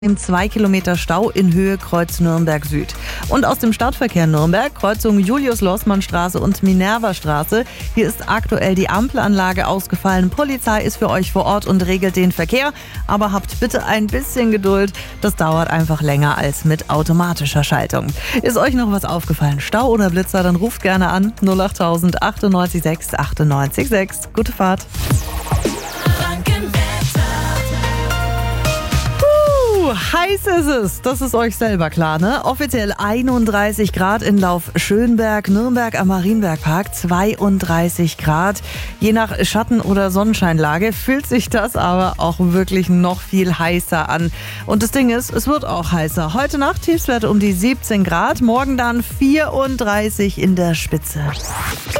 Im 2 Kilometer Stau in Höhe Kreuz Nürnberg Süd. Und aus dem Stadtverkehr Nürnberg, Kreuzung Julius-Lossmann-Straße und Minerva-Straße. Hier ist aktuell die Ampelanlage ausgefallen. Polizei ist für euch vor Ort und regelt den Verkehr. Aber habt bitte ein bisschen Geduld. Das dauert einfach länger als mit automatischer Schaltung. Ist euch noch was aufgefallen? Stau oder Blitzer? Dann ruft gerne an 08000 98 6 98 6. Gute Fahrt. Heiß ist es, das ist euch selber klar, ne? Offiziell 31 Grad in Lauf-Schönberg, Nürnberg am Marienbergpark 32 Grad. Je nach Schatten- oder Sonnenscheinlage fühlt sich das aber auch wirklich noch viel heißer an. Und das Ding ist, es wird auch heißer. Heute Nacht Tiefstwerte um die 17 Grad, morgen dann 34 in der Spitze.